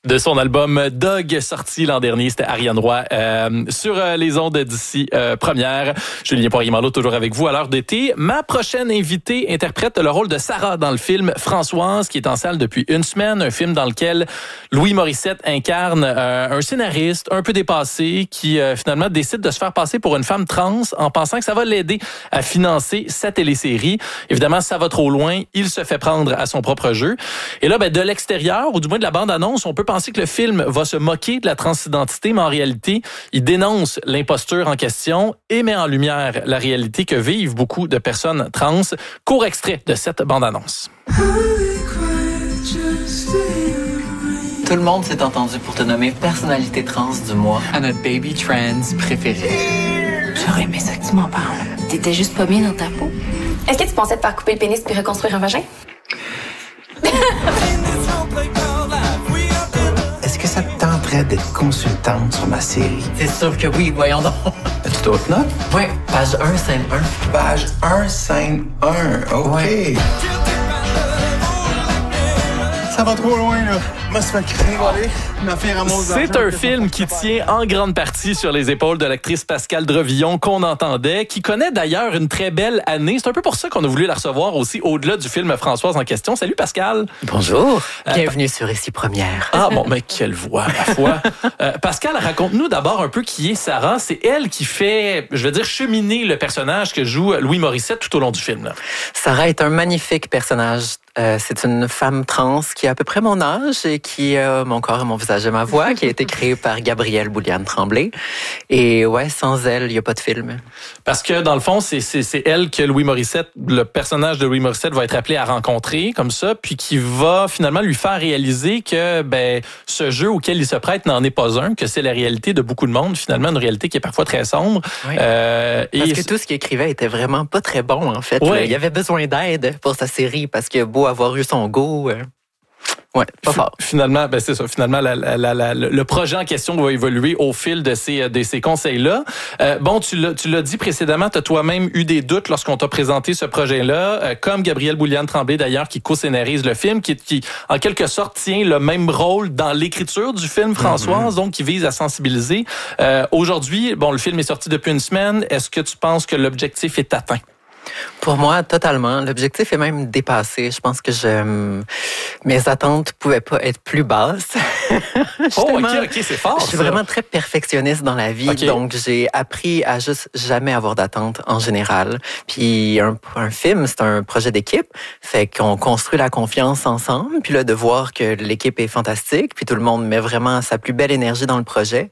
De son album Dog, sorti l'an dernier, c'était Ariane Roy sur les ondes d'ici première. Julien Poirier-Marleau, toujours avec vous à l'heure d'été. Ma prochaine invitée interprète le rôle de Sarah dans le film Françoise, qui est en salle depuis une semaine. Un film dans lequel Louis Morissette incarne un scénariste un peu dépassé qui finalement décide de se faire passer pour une femme trans en pensant que ça va l'aider à financer sa télésérie. Évidemment, ça va trop loin. Il se fait prendre à son propre jeu. Et là, de l'extérieur, ou du moins de la bande-annonce, on peut penser que le film va se moquer de la transidentité, mais en réalité, il dénonce l'imposture en question et met en lumière la réalité que vivent beaucoup de personnes trans. Court extrait de cette bande-annonce. Tout le monde s'est entendu pour te nommer personnalité trans du mois à notre baby trans préféré. J'aurais aimé ça que tu m'en parles. T'étais juste pas bien dans ta peau. Est-ce que tu pensais te faire couper le pénis puis reconstruire un vagin? Est-ce que ça te tenterait d'être consultante sur ma série? C'est sûr que oui, voyons donc. As-tu d'autres notes? Oui, page 1, scène 1. Page 1, scène 1. OK. Ouais. Ça va trop loin, là. Moi, ça fait gringoler. C'est un film qui tient en grande partie sur les épaules de l'actrice Pascale Drevillon qu'on entendait, qui connaît d'ailleurs une très belle année. C'est un peu pour ça qu'on a voulu la recevoir aussi au-delà du film Françoise en question. Salut Pascale. Bonjour. Bienvenue sur Ici Première. Ah bon, mais quelle voix, ma foi. Pascale, raconte-nous d'abord un peu qui est Sarah. C'est elle qui fait, je veux dire, cheminer le personnage que joue Louis Morissette tout au long du film. Là. Sarah est un magnifique personnage. C'est une femme trans qui a à peu près mon âge et qui a mon corps et mon visage et ma voix, qui a été créée par Gabrielle Bouliane-Tremblay. Et ouais, sans elle, il n'y a pas de film. Parce que dans le fond, c'est elle que Louis Morissette, le personnage de Louis Morissette va être appelé à rencontrer comme ça, puis qui va finalement lui faire réaliser que ce jeu auquel il se prête n'en est pas un, que c'est la réalité de beaucoup de monde, finalement, une réalité qui est parfois très sombre. Oui. Parce que tout ce qu'il écrivait était vraiment pas très bon, en fait. Oui. Il avait besoin d'aide pour sa série, parce que beau avoir eu son go... Ouais, pas fort. Finalement, c'est ça. Finalement, le projet en question va évoluer au fil de ces conseils-là. Bon, tu l'as dit précédemment, tu as toi-même eu des doutes lorsqu'on t'a présenté ce projet-là, comme Gabrielle Bouliane-Tremblay d'ailleurs, qui co-scénarise le film, qui en quelque sorte tient le même rôle dans l'écriture du film Françoise, donc qui vise à sensibiliser. Aujourd'hui, bon, le film est sorti depuis une semaine. Est-ce que tu penses que l'objectif est atteint? Pour moi, totalement. L'objectif est même dépassé. Je pense que mes attentes pouvaient pas être plus basses. OK, c'est fort. Je suis vraiment très perfectionniste dans la vie, donc j'ai appris à juste jamais avoir d'attentes en général. Puis un film, c'est un projet d'équipe, fait qu'on construit la confiance ensemble. Puis là, de voir que l'équipe est fantastique, puis tout le monde met vraiment sa plus belle énergie dans le projet.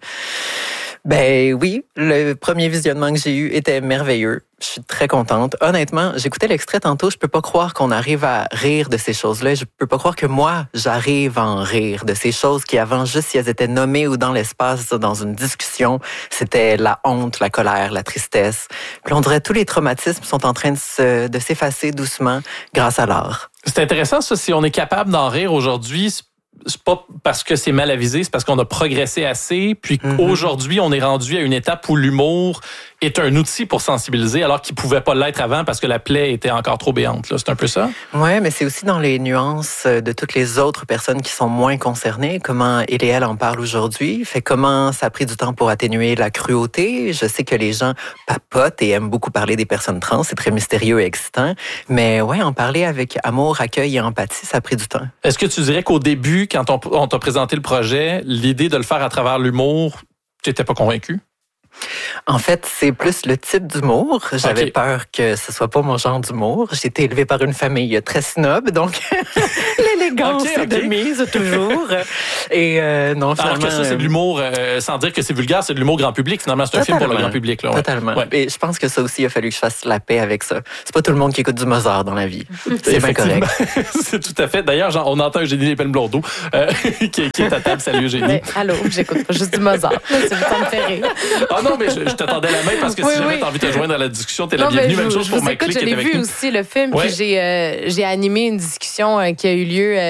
Ben oui, le premier visionnement que j'ai eu était merveilleux. Je suis très contente. Honnêtement, j'écoutais l'extrait tantôt, je peux pas croire qu'on arrive à rire de ces choses-là. Je peux pas croire que moi, j'arrive à en rire de ces choses qui avant, juste si elles étaient nommées ou dans l'espace, dans une discussion, c'était la honte, la colère, la tristesse. Puis on dirait que tous les traumatismes sont en train de s'effacer doucement grâce à l'art. C'est intéressant ça, si on est capable d'en rire aujourd'hui, c'est pas parce que c'est mal avisé, c'est parce qu'on a progressé assez, puis qu'aujourd'hui, on est rendu à une étape où l'humour est un outil pour sensibiliser, alors qu'il pouvait pas l'être avant parce que la plaie était encore trop béante. Là. C'est un peu ça? Oui, mais c'est aussi dans les nuances de toutes les autres personnes qui sont moins concernées, comment il et elle en parlent aujourd'hui, fait comment ça a pris du temps pour atténuer la cruauté. Je sais que les gens papotent et aiment beaucoup parler des personnes trans, c'est très mystérieux et excitant, mais ouais, en parler avec amour, accueil et empathie, ça a pris du temps. Est-ce que tu dirais qu'au début, quand on t'a présenté le projet, l'idée de le faire à travers l'humour, tu n'étais pas convaincu? En fait, c'est plus le type d'humour. J'avais peur que ce soit pas mon genre d'humour. J'ai été élevée par une famille très snob, donc l'élégance est de mise toujours. Et non, finalement... Alors que ça, c'est de l'humour, sans dire que c'est vulgaire, c'est de l'humour grand public. Finalement, c'est un film pour le grand public. Là, ouais. Totalement. Ouais. Et je pense que ça aussi, il a fallu que je fasse la paix avec ça. C'est pas tout le monde qui écoute du Mozart dans la vie. C'est bien correct. C'est tout à fait. D'ailleurs, on entend Eugénie Lépine-Blondeau qui est à table. Salut, Eugénie. Mais, allô, j'écoute pas juste du Mozart. Ça me fait rire. Ah non, mais je t'attendais la main parce que si jamais t'as envie de te joindre à la discussion, t'es la bienvenue. Même chose pour Mike Lee qui est avec nous. Je l'ai vu aussi, le film, puis j'ai animé une discussion qui a eu lieu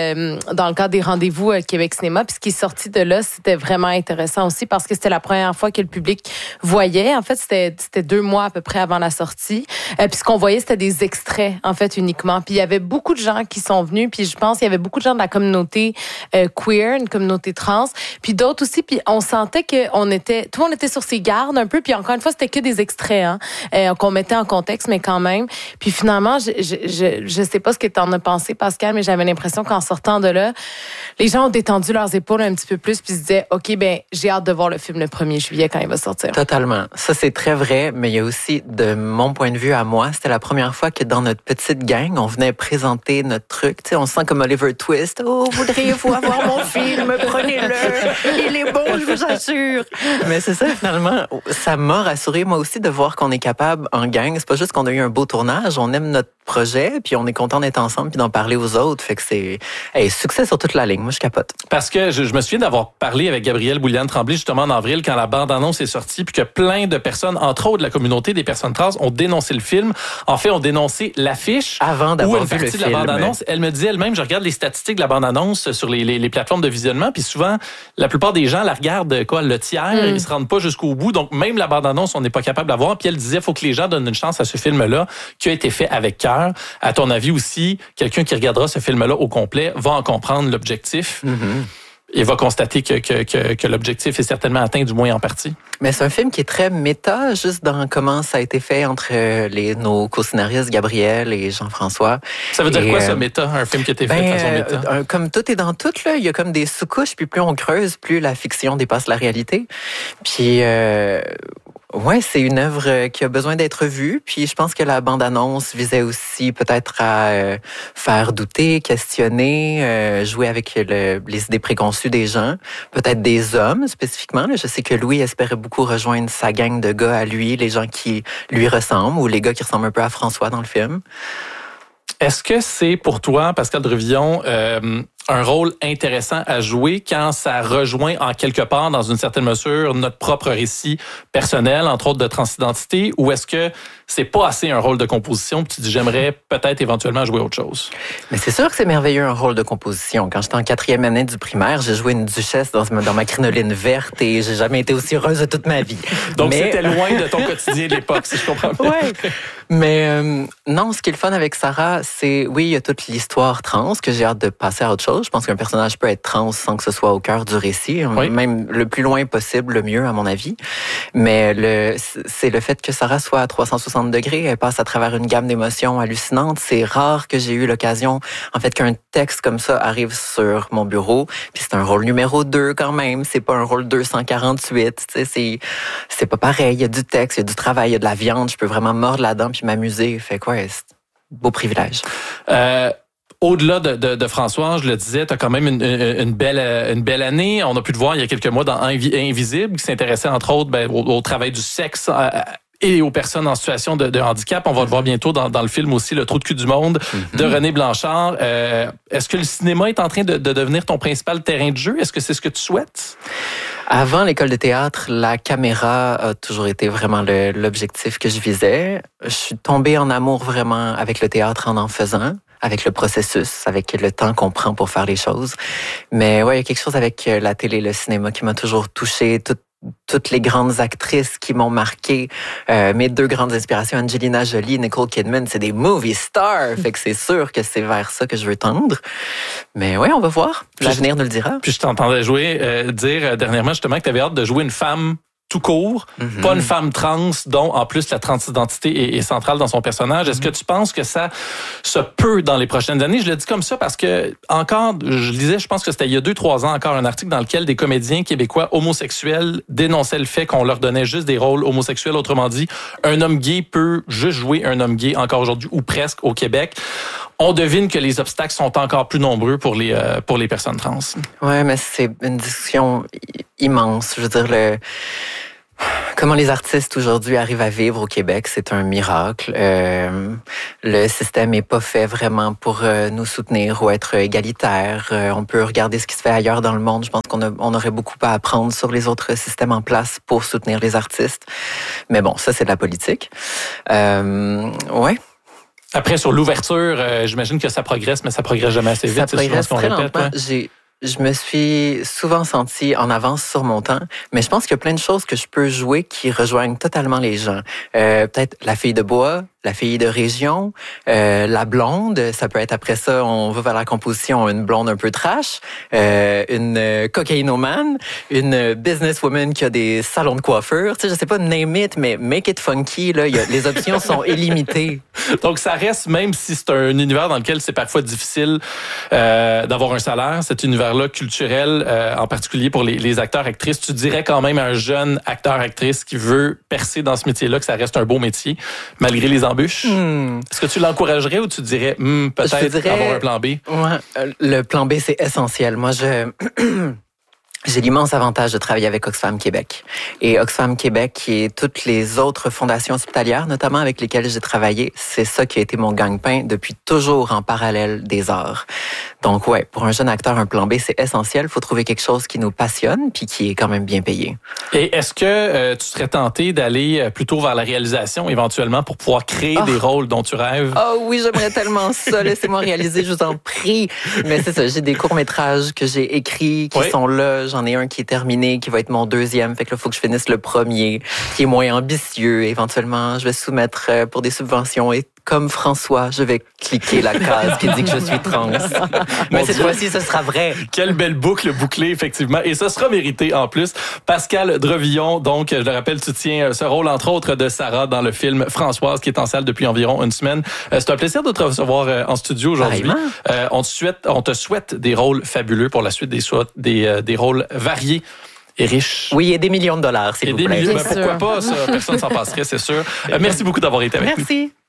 dans le cadre des rendez-vous Québec Cinéma. Puis ce qui est sorti de là, c'était vraiment intéressant aussi parce que c'était la première fois que le public voyait. En fait, c'était 2 mois à peu près avant la sortie. Puis ce qu'on voyait, c'était des extraits, en fait, uniquement. Puis il y avait beaucoup de gens qui sont venus. Puis je pense qu'il y avait beaucoup de gens de la communauté queer, une communauté trans. Puis d'autres aussi. Puis on sentait que tout le monde était sur ses gardes un peu. Puis encore une fois, c'était que des extraits qu'on mettait en contexte, mais quand même. Puis finalement, je sais pas ce que tu en as pensé, Pascal, mais j'avais l'impression qu'en sortant de là, les gens ont détendu leurs épaules un petit peu plus puis se disaient, OK, ben j'ai hâte de voir le film le 1er juillet quand il va sortir. Totalement. Ça, c'est très vrai, mais il y a aussi, de mon point de vue à moi, c'était la première fois que dans notre petite gang, on venait présenter notre truc. Tu sais, on se sent comme Oliver Twist. Oh, voudriez-vous avoir mon film? Prenez-le. Il est bon, je vous assure. Mais c'est ça, finalement, ça m'a rassuré, moi aussi, de voir qu'on est capable en gang. C'est pas juste qu'on a eu un beau tournage, on aime notre projet, puis on est content d'être ensemble puis d'en parler aux autres. Fait que c'est succès sur toute la ligne. Moi, je capote. Parce que je me souviens d'avoir parlé avec Gabrielle Bouliane-Tremblay justement en avril quand la bande-annonce est sortie puis que plein de personnes, entre autres de la communauté des personnes trans, ont dénoncé le film. En fait, ont dénoncé l'affiche avant d'avoir ou une partie de la bande-annonce. Elle me disait elle-même, je regarde les statistiques de la bande-annonce sur les plateformes de visionnement puis souvent, la plupart des gens la regardent le tiers, ils se rendent pas jusqu'au bout. Donc, même la bande-annonce, on n'est pas capable de la voir. Puis elle disait, faut que les gens donnent une chance à ce film-là qui a été fait avec cœur. À ton avis aussi, quelqu'un qui regardera ce film-là au complet va en comprendre l'objectif et va constater que l'objectif est certainement atteint, du moins en partie. Mais c'est un film qui est très méta, juste dans comment ça a été fait entre nos co-scénaristes, Gabriel et Jean-François. Ça veut dire quoi, ça, méta? Un film qui a été fait de façon méta? Comme tout est dans tout, là, il y a comme des sous-couches, puis plus on creuse, plus la fiction dépasse la réalité. Puis... ouais, c'est une œuvre qui a besoin d'être vue. Puis je pense que la bande-annonce visait aussi peut-être à faire douter, questionner, jouer avec les idées préconçues des gens, peut-être des hommes spécifiquement. Je sais que Louis espérait beaucoup rejoindre sa gang de gars à lui, les gens qui lui ressemblent ou les gars qui ressemblent un peu à François dans le film. Est-ce que c'est pour toi, Pascal Drevillon, un rôle intéressant à jouer quand ça rejoint en quelque part, dans une certaine mesure, notre propre récit personnel, entre autres de transidentité, ou est-ce que c'est pas assez un rôle de composition, puis tu dis j'aimerais peut-être éventuellement jouer autre chose? Mais c'est sûr que c'est merveilleux un rôle de composition. Quand j'étais en 4e année du primaire, j'ai joué une duchesse dans ma crinoline verte et j'ai jamais été aussi heureuse de toute ma vie. Donc c'était loin de ton quotidien de l'époque, si je comprends bien. Ouais. Mais non, ce qui est le fun avec Sarah, c'est, oui, il y a toute l'histoire trans que j'ai hâte de passer à autre chose. Je pense qu'un personnage peut être trans sans que ce soit au cœur du récit, oui. Même le plus loin possible, le mieux à mon avis. Mais c'est le fait que Sarah soit à 360 degrés, elle passe à travers une gamme d'émotions hallucinantes. C'est rare que j'ai eu l'occasion, en fait, qu'un texte comme ça arrive sur mon bureau. Puis c'est un rôle numéro 2 quand même, c'est pas un rôle 248. Tu sais, c'est pas pareil. Il y a du texte, il y a du travail, il y a de la viande. Je peux vraiment mordre là-dedans puis m'amuser. Fait quoi, c'est un beau privilège. Au-delà de François, je le disais, tu as quand même une belle année. On a pu te voir il y a quelques mois dans Invisible, qui s'intéressait entre autres au travail du sexe et aux personnes en situation de handicap. On va le voir bientôt dans le film aussi, Le trou de cul du monde, de René Blanchard. Est-ce que le cinéma est en train de devenir ton principal terrain de jeu? Est-ce que c'est ce que tu souhaites? Avant l'école de théâtre, la caméra a toujours été vraiment l'objectif que je visais. Je suis tombée en amour vraiment avec le théâtre en faisant, avec le processus, avec le temps qu'on prend pour faire les choses. Mais ouais, il y a quelque chose avec la télé, le cinéma qui m'a toujours touchée. Toutes les grandes actrices qui m'ont marqué. Mes 2 grandes inspirations, Angelina Jolie, Nicole Kidman, c'est des movie stars. Fait que c'est sûr que c'est vers ça que je veux tendre. Mais ouais, on va voir. L'avenir nous le dira. Puis je t'entendais dire dernièrement justement que tu avais hâte de jouer une femme tout court, pas une femme trans dont en plus la transidentité est centrale dans son personnage. Est-ce que tu penses que ça se peut dans les prochaines années? Je le dis comme ça parce que encore, je lisais, je pense que c'était il y a 2-3 ans encore un article dans lequel des comédiens québécois homosexuels dénonçaient le fait qu'on leur donnait juste des rôles homosexuels. Autrement dit, un homme gay peut juste jouer un homme gay encore aujourd'hui ou presque au Québec. On devine que les obstacles sont encore plus nombreux pour les personnes trans. Ouais, mais c'est une discussion immense. Je veux dire, comment les artistes aujourd'hui arrivent à vivre au Québec, c'est un miracle. Le système est pas fait vraiment pour nous soutenir ou être égalitaire. On peut regarder ce qui se fait ailleurs dans le monde. Je pense qu'on aurait beaucoup à apprendre sur les autres systèmes en place pour soutenir les artistes. Mais bon, ça, c'est de la politique. Ouais. Après, sur l'ouverture, j'imagine que ça progresse, mais ça progresse jamais assez vite. Ça progresse très lentement. Ouais. Je me suis souvent sentie en avance sur mon temps, mais je pense qu'il y a plein de choses que je peux jouer qui rejoignent totalement les gens. Peut-être la fille de bois, la fille de région, la blonde, ça peut être après ça, on va vers la composition, une blonde un peu trash, une cocaïnomane, une businesswoman qui a des salons de coiffure, tu sais, je sais pas, name it, mais make it funky, là, les options sont illimitées. Donc, ça reste, même si c'est un univers dans lequel c'est parfois difficile d'avoir un salaire, cet univers-là culturel, en particulier pour les acteurs-actrices, tu dirais quand même à un jeune acteur-actrice qui veut percer dans ce métier-là que ça reste un beau métier, malgré les embûches? Est-ce que tu l'encouragerais ou tu dirais peut-être avoir un plan B? Ouais, le plan B, c'est essentiel. Moi, j'ai l'immense avantage de travailler avec Oxfam Québec. Et Oxfam Québec et toutes les autres fondations hospitalières, notamment avec lesquelles j'ai travaillé, c'est ça qui a été mon gagne-pain depuis toujours en parallèle des arts. Donc ouais, pour un jeune acteur, un plan B, c'est essentiel. Il faut trouver quelque chose qui nous passionne puis qui est quand même bien payé. Et est-ce que tu serais tenté d'aller plutôt vers la réalisation éventuellement pour pouvoir créer des rôles dont tu rêves? Oh oui, j'aimerais tellement ça. Laissez-moi réaliser, je vous en prie. Mais c'est ça, j'ai des courts-métrages que j'ai écrits qui sont là. J'en ai un qui est terminé, qui va être mon deuxième. Fait que là, il faut que je finisse le premier, qui est moins ambitieux. Éventuellement, je vais soumettre pour des subventions. Et comme François, je vais cliquer la case qui dit que je suis trans. Mais cette fois-ci, ce sera vrai. Quelle belle boucle bouclée, effectivement. Et ça sera mérité en plus. Pascale Drevillon, donc, je le rappelle, tu tiens ce rôle, entre autres, de Sarah dans le film Françoise, qui est en salle depuis environ une semaine. C'est un plaisir de te recevoir en studio aujourd'hui. On te souhaite des rôles fabuleux pour la suite, des rôles variés et riches. Oui, et des millions de dollars, s'il vous plaît. Pourquoi pas, ça? Personne s'en passerait, c'est sûr. Merci beaucoup d'avoir été avec nous. Merci.